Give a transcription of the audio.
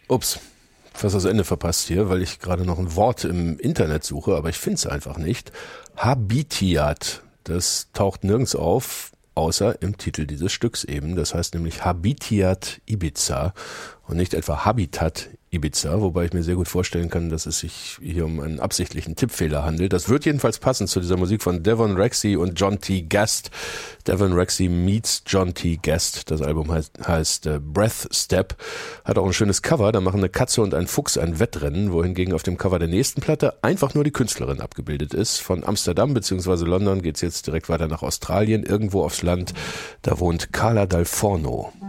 Ups, fast das Ende verpasst hier, weil ich gerade noch ein Wort im Internet suche, aber ich finde es einfach nicht. Habitiat, das taucht nirgends auf, außer im Titel dieses Stücks eben. Das heißt nämlich Habitiat Ibiza und nicht etwa Habitat Ibiza, wobei ich mir sehr gut vorstellen kann, dass es sich hier um einen absichtlichen Tippfehler handelt. Das wird jedenfalls passen zu dieser Musik von Devon Rexy und John T. Guest. Devon Rexy meets John T. Guest. Das Album heißt Breath Step. Hat auch ein schönes Cover. Da machen eine Katze und ein Fuchs ein Wettrennen, wohingegen auf dem Cover der nächsten Platte einfach nur die Künstlerin abgebildet ist. Von Amsterdam bzw. London geht's jetzt direkt weiter nach Australien, irgendwo aufs Land. Da wohnt Carla Dal Forno.